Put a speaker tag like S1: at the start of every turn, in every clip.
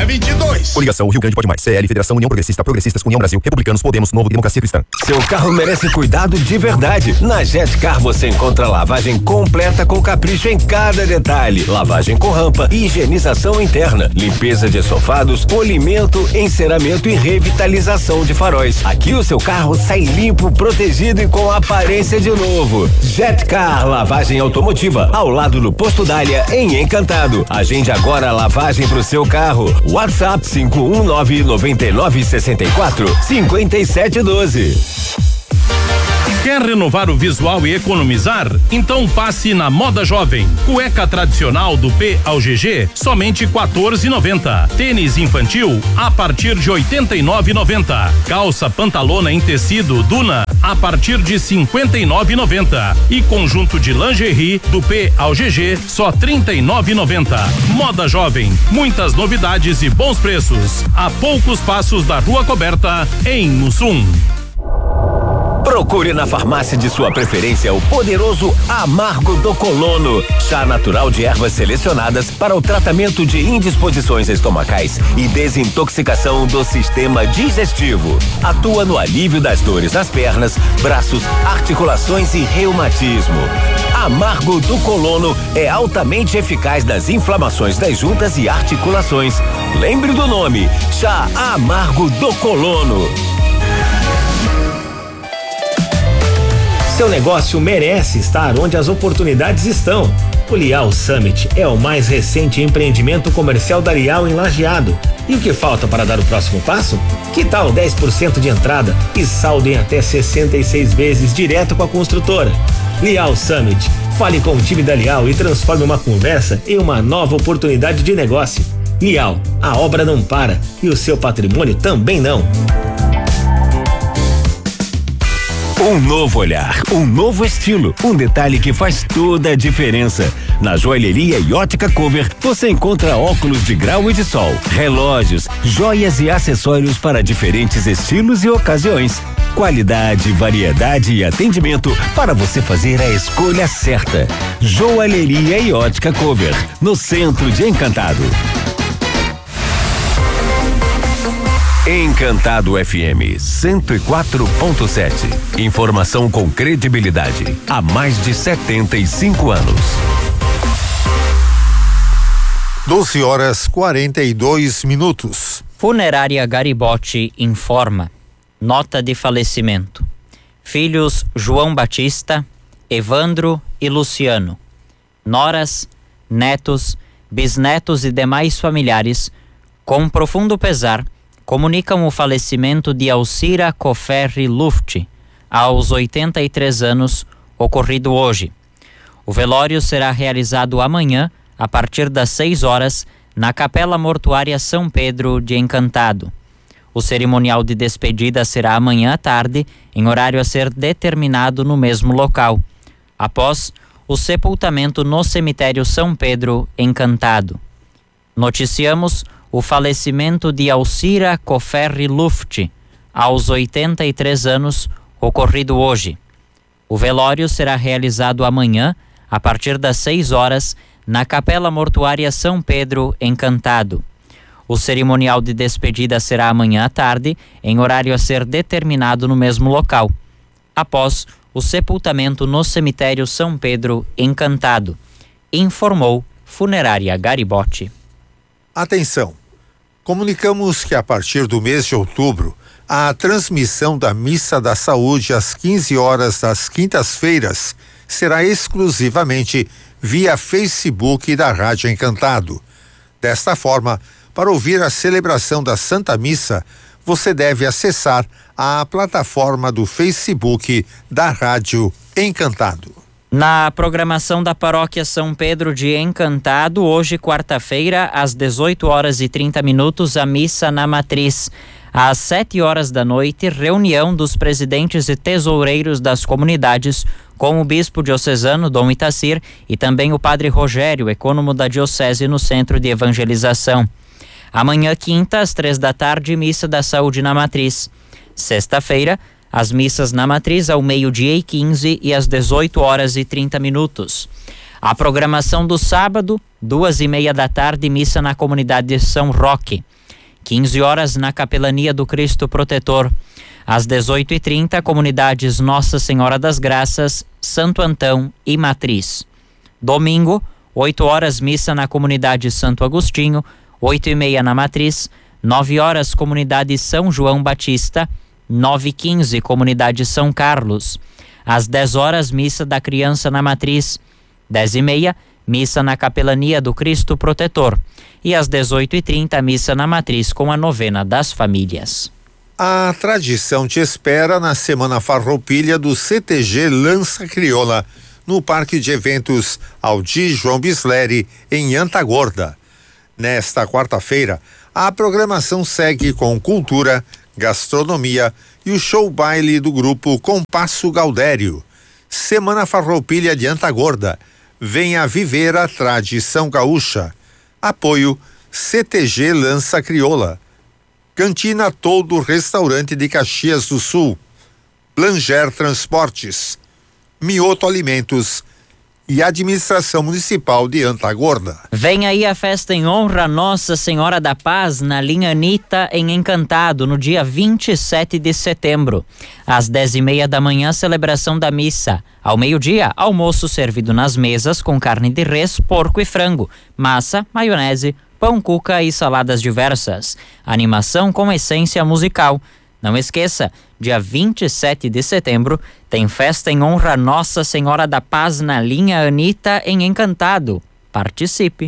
S1: dia 22.
S2: Coligação Rio Grande Pode Mais, CL, Federação União Progressista, Progressistas com União Brasil, Republicanos, Podemos, Novo, Democracia Cristã.
S3: Seu carro merece cuidado de verdade. Na Jetcar você encontra lavagem completa com capricho em cada detalhe. Lavagem com rampa, higienização interna, limpeza de estofados, polimento, enceramento e revitalização de faróis. Aqui o seu carro sai limpo, protegido e com aparência de novo. Jetcar Lavagem Automotiva, ao lado do Posto Dália, em Encantado. Agende agora a lavagem pro seu carro. WhatsApp 51999645712.
S4: Quer renovar o visual e economizar? Então passe na Moda Jovem. Cueca tradicional do P ao GG, somente R$14,90. Tênis infantil a partir de R$89,90. Calça pantalona em tecido Duna a partir de R$59,90. E conjunto de lingerie do P ao GG, só R$39,90. Moda Jovem, muitas novidades e bons preços. A poucos passos da Rua Coberta, em Mussum.
S3: Procure na farmácia de sua preferência o poderoso Amargo do Colono, chá natural de ervas selecionadas para o tratamento de indisposições estomacais e desintoxicação do sistema digestivo. Atua no alívio das dores nas pernas, braços, articulações e reumatismo. Amargo do Colono é altamente eficaz nas inflamações das juntas e articulações. Lembre do nome, chá Amargo do Colono.
S5: Seu negócio merece estar onde as oportunidades estão. O Lial Summit é o mais recente empreendimento comercial da Lial em Lajeado. E o que falta para dar o próximo passo? Que tal 10% de entrada e saldo em até 66 vezes direto com a construtora? Lial Summit. Fale com o time da Lial e transforme uma conversa em uma nova oportunidade de negócio. Lial, a obra não para e o seu patrimônio também não.
S3: Um novo olhar, um novo estilo, um detalhe que faz toda a diferença. Na joalheria e ótica Cover, você encontra óculos de grau e de sol, relógios, joias e acessórios para diferentes estilos e ocasiões. Qualidade, variedade e atendimento para você fazer a escolha certa. Joalheria e ótica Cover, no centro de Encantado. Encantado FM 104.7. Informação com credibilidade há mais de 75 anos.
S6: 12h42.
S7: Funerária Garibotti informa. Nota de falecimento. Filhos João Batista, Evandro e Luciano. Noras, netos, bisnetos e demais familiares, com profundo pesar, comunicam o falecimento de Alcira Coferri Luft, aos 83 anos, ocorrido hoje. O velório será realizado amanhã, a partir das 6 horas, na Capela Mortuária São Pedro de Encantado. O cerimonial de despedida será amanhã à tarde, em horário a ser determinado no mesmo local, após o sepultamento no cemitério São Pedro, Encantado. Noticiamos o falecimento de Alcira Coferri Luft, aos 83 anos, ocorrido hoje. O velório será realizado amanhã, a partir das 6 horas, na Capela Mortuária São Pedro, Encantado. O cerimonial de despedida será amanhã à tarde, em horário a ser determinado no mesmo local, após o sepultamento no cemitério São Pedro, Encantado, informou Funerária Garibotti.
S6: Atenção! Comunicamos que a partir do mês de outubro, a transmissão da Missa da Saúde às 15 horas das quintas-feiras será exclusivamente via Facebook da Rádio Encantado. Desta forma, para ouvir a celebração da Santa Missa, você deve acessar a plataforma do Facebook da Rádio Encantado.
S7: Na programação da Paróquia São Pedro de Encantado, hoje, quarta-feira, às 18h30, a missa na Matriz. Às 7h da noite, reunião dos presidentes e tesoureiros das comunidades com o bispo diocesano Dom Itacir e também o padre Rogério, ecônomo da diocese, no Centro de Evangelização. Amanhã, quinta, às 15h, missa da Saúde na Matriz. Sexta-feira, as missas na Matriz ao 12h15 e às 18h30. A programação do sábado, 2h30, missa na comunidade de São Roque. 15 horas na Capelania do Cristo Protetor. Às 18h30, comunidades Nossa Senhora das Graças, Santo Antão e Matriz. Domingo, 8 horas, missa na comunidade Santo Agostinho, 8h30 na Matriz, 9 horas, comunidade São João Batista, 9h15, comunidade São Carlos. Às 10 horas, missa da criança na Matriz, 10h30, missa na Capelania do Cristo Protetor. E às 18h30, missa na Matriz com a novena das famílias.
S6: A tradição te espera na Semana Farroupilha do CTG Lança Crioula, no Parque de Eventos Aldir João Bisleri, em Antagorda. Nesta quarta-feira, a programação segue com cultura, gastronomia e o show baile do grupo Compasso Gaudério. Semana Farroupilha de Antagorda. Venha viver a tradição gaúcha. Apoio CTG Lança Crioula. Cantina Todo Restaurante de Caxias do Sul. Blanger Transportes. Mioto Alimentos e Administração Municipal de Antagorda.
S7: Vem aí a festa em honra a Nossa Senhora da Paz na linha Anitta em Encantado, no dia 27 de setembro. Às 10h30 da manhã, celebração da missa. Ao meio-dia, almoço servido nas mesas com carne de res, porco e frango, massa, maionese, pão cuca e saladas diversas. Animação com essência musical. Não esqueça, dia 27 de setembro, tem festa em honra a Nossa Senhora da Paz na linha Anitta em Encantado. Participe.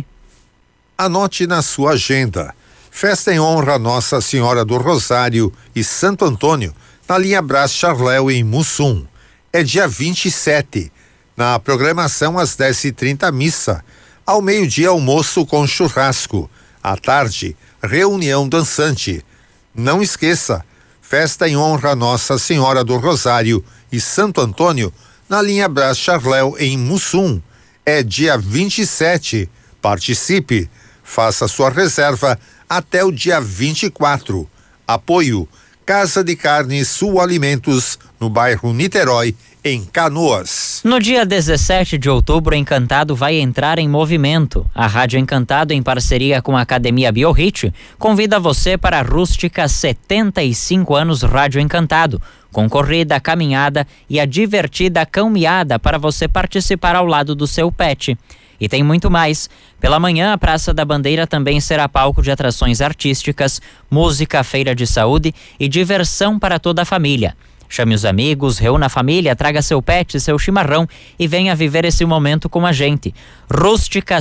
S6: Anote na sua agenda. Festa em honra a Nossa Senhora do Rosário e Santo Antônio, na linha Brás Charléu, em Mussum. É dia 27. Na programação, às 10h30, missa. Ao meio-dia, almoço com churrasco. À tarde, reunião dançante. Não esqueça, festa em honra a Nossa Senhora do Rosário e Santo Antônio, na linha Brás Charléu, em Mussum. É dia 27. Participe. Faça sua reserva até o dia 24. Apoio Casa de Carnes Sul Alimentos, no bairro Niterói, em Canoas.
S7: No dia 17 de outubro, Encantado vai entrar em movimento. A Rádio Encantado, em parceria com a Academia BioHit, convida você para a rústica 75 anos Rádio Encantado, com corrida, caminhada e a divertida cão-miada para você participar ao lado do seu pet. E tem muito mais. Pela manhã, a Praça da Bandeira também será palco de atrações artísticas, música, feira de saúde e diversão para toda a família. Chame os amigos, reúna a família, traga seu pet, seu chimarrão e venha viver esse momento com a gente. Rústica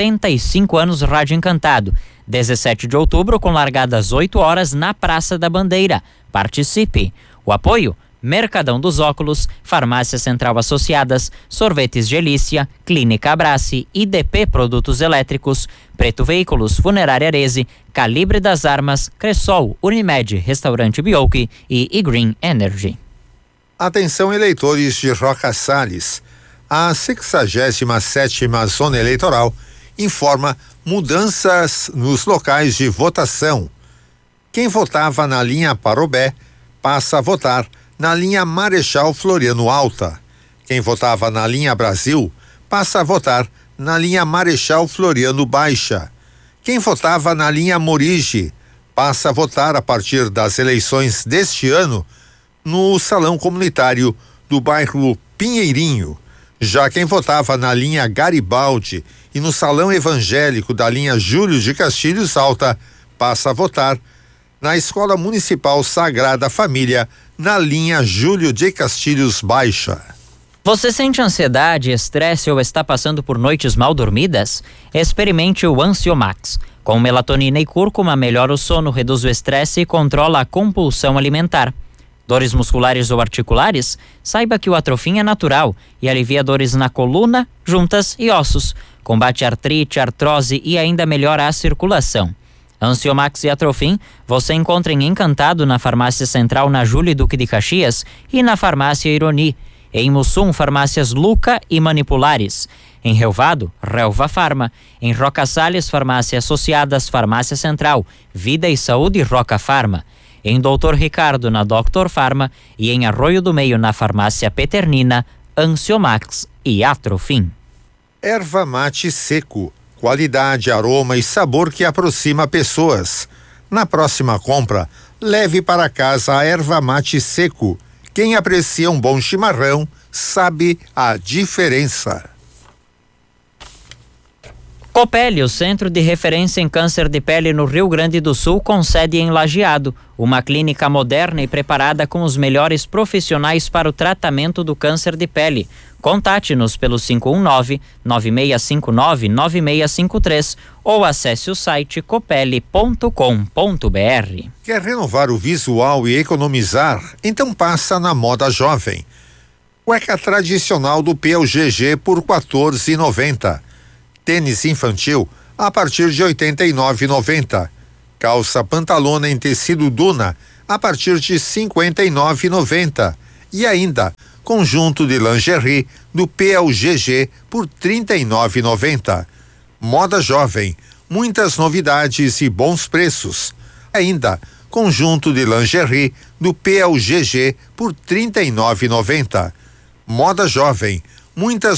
S7: 75 anos Rádio Encantado. 17 de outubro, com largada às 8 horas na Praça da Bandeira. Participe. O apoio: Mercadão dos Óculos, Farmácia Central Associadas, Sorvetes Gelícia, Clínica Abrace, IDP Produtos Elétricos, Preto Veículos, Funerária Arese, Calibre das Armas, Cressol, Unimed, Restaurante Bioki e E-Green Energy.
S6: Atenção, eleitores de Roca Salles. A 67ª Zona Eleitoral informa mudanças nos locais de votação. Quem votava na linha Parobé passa a votar na linha Marechal Floriano Alta. Quem votava na linha Brasil passa a votar na linha Marechal Floriano Baixa. Quem votava na linha Morige passa a votar a partir das eleições deste ano no Salão Comunitário do bairro Pinheirinho. Já quem votava na linha Garibaldi e no Salão Evangélico da linha Júlio de Castilhos Alta passa a votar na Escola Municipal Sagrada Família, na linha Júlio de Castilhos Baixa.
S7: Você sente ansiedade, estresse ou está passando por noites mal dormidas? Experimente o Ansiomax. Com melatonina e cúrcuma, melhora o sono, reduz o estresse e controla a compulsão alimentar. Dores musculares ou articulares? Saiba que o Atrofin é natural e alivia dores na coluna, juntas e ossos. Combate artrite, artrose e ainda melhora a circulação. Ansiomax e Atrofin você encontra em Encantado, na Farmácia Central na Júlio Duque de Caxias e na Farmácia Ironi. Em Mussum, farmácias Luca e Manipulares. Em Relvado, Relva Farma. Em Roca Salles, Farmácia Associadas, Farmácia Central, Vida e Saúde Roca Farma. Em Doutor Ricardo, na Doctor Farma. E em Arroio do Meio, na Farmácia Peternina, Ansiomax e Atrofin.
S6: Erva mate seco. Qualidade, aroma e sabor que aproxima pessoas. Na próxima compra, leve para casa a erva mate seco. Quem aprecia um bom chimarrão sabe a diferença.
S7: Copele, o centro de referência em câncer de pele no Rio Grande do Sul, com sede em Lajeado. Uma clínica moderna e preparada com os melhores profissionais para o tratamento do câncer de pele. Contate-nos pelo 519-9659-9653 ou acesse o site copele.com.br.
S6: Quer renovar o visual e economizar? Então passa na Moda Jovem. Cueca tradicional do PLGG por R$14,90. Tênis infantil a partir de R$89,90. Calça pantalona em tecido Duna a partir de R$59,90. E ainda conjunto de lingerie do PLGG por R$39,90. Moda Jovem, muitas novidades e bons preços. Ainda conjunto de lingerie do PLGG por R$39,90. Moda Jovem, muitas